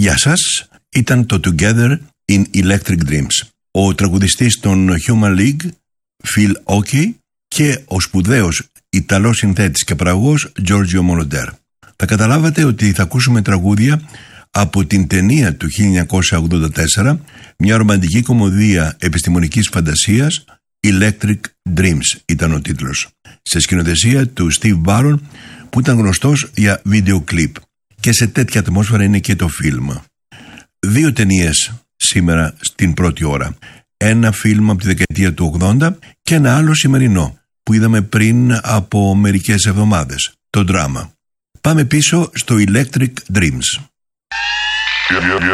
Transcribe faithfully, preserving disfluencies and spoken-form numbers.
Γεια σας, ήταν το Together in Electric Dreams. Ο τραγουδιστής των Human League, Phil Oakey, και ο σπουδαίος Ιταλός συνθέτης και παραγωγός Giorgio Moroder. Θα καταλάβατε ότι θα ακούσουμε τραγούδια από την ταινία του χίλια εννιακόσια ογδόντα τέσσερα, μια ρομαντική κομμωδία επιστημονικής φαντασίας, Electric Dreams ήταν ο τίτλος, σε σκηνοθεσία του Steve Barron, που ήταν γνωστός για βίντεο κλιπ, και σε τέτοια ατμόσφαιρα είναι και το φιλμ. Δύο ταινίες σήμερα στην πρώτη ώρα. Ένα φιλμ από τη δεκαετία του ογδόντα και ένα άλλο σημερινό που είδαμε πριν από μερικές εβδομάδες, το δράμα. Πάμε πίσω στο Electric Dreams.